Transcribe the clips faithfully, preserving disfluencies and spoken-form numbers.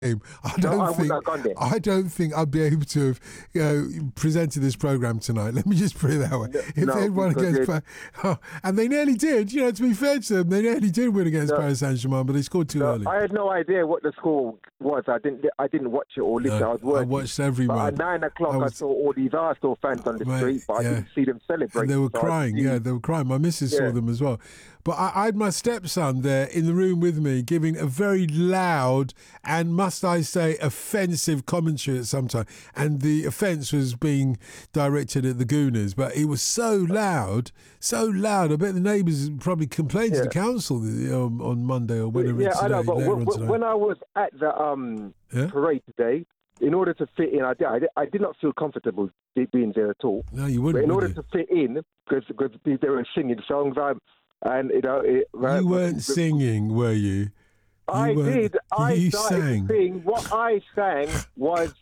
I don't no, I think have gone there. I don't think I'd be able to have you know, presented this program tonight. Let me just put it that way. No, if no, they won against, it, oh, and they nearly did. You know, to be fair to them, they nearly did win against no, Paris Saint-Germain, but they scored too no, early. I had no idea what the score was. I didn't. I didn't watch it or listen. No, I was working. I watched every but one. at nine o'clock, I, I, was, I saw all these Arsenal fans on the mate, street, but yeah. I didn't see them celebrating. And they were so crying. Yeah, they were crying. My missus yeah. saw them as well. But I, I had my stepson there in the room with me, giving a very loud and, must I say, offensive commentary at some time. And the offence was being directed at the Gooners. But it was so loud, so loud. I bet the neighbours probably complained yeah. to the council um, on Monday or whenever yeah, it's today. I know, but when, when, when I was at the um, yeah? parade today, in order to fit in, I did, I did, I did not feel comfortable being there at all. No, you wouldn't. But in would order you? to fit in, because because they were singing songs, I, and you know, it, you weren't but, singing, were you? you I did. I you started sang. to sing. What I sang was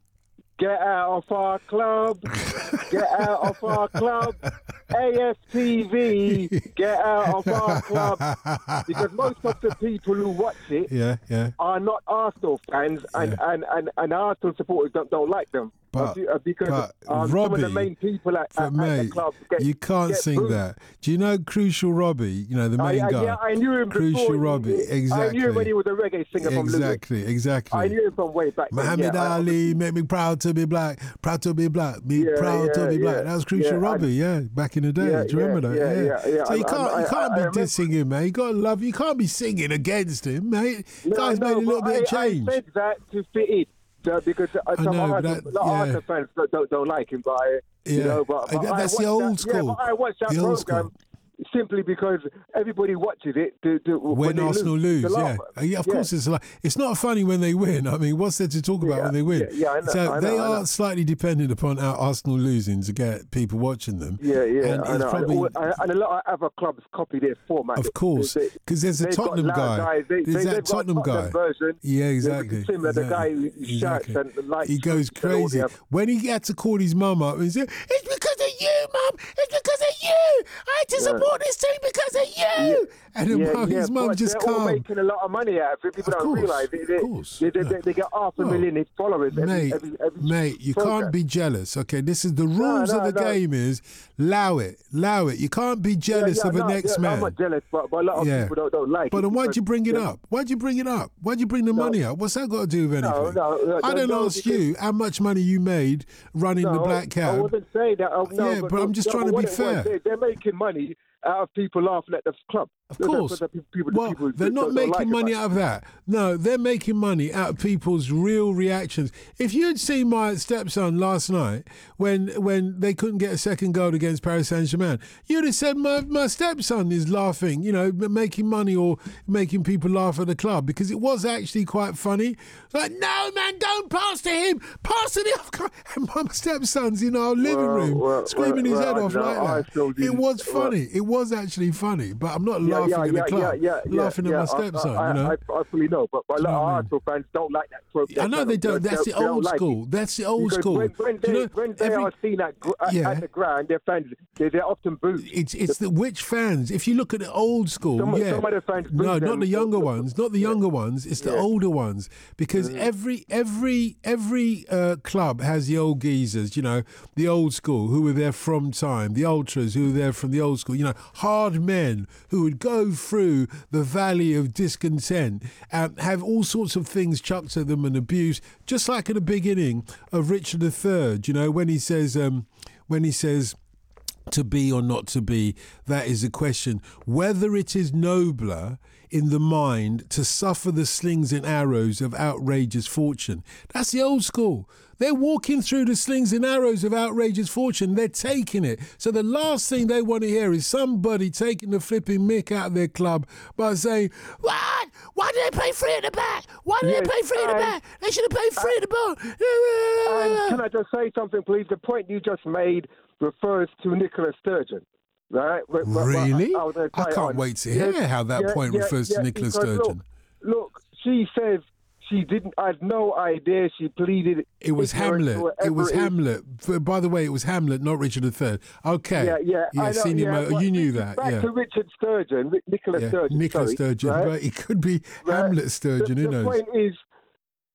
"Get out of our club, get out of our club." A F T V, get out of our club. Because most of the people who watch it yeah, yeah. are not Arsenal fans, and, yeah. and, and, and Arsenal supporters don't, don't like them. But, because but um, Robbie, some of the main people at, at, mate, at the club get, you can't get sing booed. that. Do you know Crucial Robbie? You know, the main I, I, guy. Yeah, I knew him Crucial before. Robbie, exactly. I knew him when he was a reggae singer from Lewis. Exactly, exactly. I knew him from way back then. Muhammad yeah, Ali, make me proud to be black, proud to be black, be yeah, proud yeah, to be yeah, black. That was Crucial yeah, Robbie, yeah, back in the day. Yeah, Do you remember yeah, that? Yeah, yeah, yeah. So you can't, I, you can't I, I be dissing him, man. You got to love. You can't be singing against him, mate. No, Guy's no, made a little bit I, of change. I said that to fit in. Uh, because uh, some know, Arsenal, that, yeah. Arsenal fans don't, don't, don't like him, but I, yeah. you know, but, but that's I the old that, school. Yeah, but I watched that the program simply because everybody watches it. To, to, when, when Arsenal lose, lose yeah, yeah, of yeah. course it's like it's not funny when they win. I mean, what's there to talk about yeah, when they win? Yeah, yeah I know, so I know, they I are know. slightly dependent upon our Arsenal losing to get people watching them. Yeah, yeah, and I know. Probably, and, all, and a lot of other clubs copy their format. Of course, because there's a Tottenham guy. Guys. They, there's they, that Tottenham, Tottenham guy. Version. Yeah, exactly. Similar, exactly. the guy who exactly. shouts and lights. He goes crazy when he had to call his mum up and say, "It's because of you, mum. It's because of you. I had to support yeah. this team because of you." Yeah. And then yeah, his yeah, mum just they're calm. all making a lot of money out of it. People of don't course, realise it. They, of course. They, they, yeah. they, they get half a million well, followers every, mate, every, every mate, you program. can't be jealous, okay? This is the rules no, no, of the no. game is allow it, allow it. You can't be jealous yeah, yeah, of the no, next yeah, man. I'm not jealous, but, but a lot of yeah. people don't, don't like but it. But then why'd you bring it yeah. up? Why'd you bring it up? Why'd you bring the no. money up? What's that got to do with anything? No, no, no, I don't no, ask because, you how much money you made running no, the Black Cab. I wasn't saying that. Oh, no, yeah, but, but I'm just no, trying but to be fair. Was, they, they're making money out of people laughing at the club. Of course. People, well, people they're not don't, making don't like money out of that. No, they're making money out of people's real reactions. If you had seen my stepson last night when when they couldn't get a second goal against Paris Saint-Germain, you'd have said my, my stepson is laughing, you know, making money or making people laugh at the club, because it was actually quite funny. Like, no, man, don't pass to him. Pass to the other. And my stepson's in our living well, roam well, screaming well, his well, head off no, like that. It was funny. Well, it was actually funny, but I'm not yeah, laughing yeah, at the yeah, club. Yeah, yeah, laughing yeah, at my yeah, stepson, I, I, you know. I, I fully know, but, but a lot of Arsenal fans don't like that. Program. I know they don't. That's the old school. That's the old because school. When, when they, you know, when they every, are seen at, at, yeah. at the ground, their fans, they, they're often booed. It's it's the which fans? If you look at the old school, some, yeah. Some of the fans boo no, them. not the younger ones. Not the yeah. younger ones. It's the yeah. older ones, because mm. every every every uh, club has the old geezers. You know, the old school who were there from time. The ultras who were there from the old school. You know, hard men who would go through the valley of discontent and have all sorts of things chucked at them and abuse, just like at the beginning of Richard the Third, you know, when he says, um, when he says, to be or not to be, that is a question. Whether it is nobler in the mind to suffer the slings and arrows of outrageous fortune. That's the old school. They're walking through the slings and arrows of outrageous fortune. They're taking it. So the last thing they want to hear is somebody taking the flipping mick out of their club by saying, what? Why did they pay three at the back? Why did yes, they pay three at the back? They should have paid three at the ball. And can I just say something, please? The point you just made refers to Nicola Sturgeon. Right? Really? I, I, I can't on. wait to hear yeah, how that yeah, point yeah, refers yeah, to Nicola Sturgeon. Sturgeon. Look, look, she says she didn't. I had no idea. She pleaded. It was Hamlet. It was it Hamlet. By the way, it was Hamlet, not Richard the Third. Okay. Yeah, yeah. Yeah, I know, senior yeah, mo- you knew that. Back yeah. to Richard Sturgeon, Nicola yeah. Sturgeon. Nicola sorry, Sturgeon. right? Right? It could be right? Hamlet Sturgeon. The, who the knows? point is,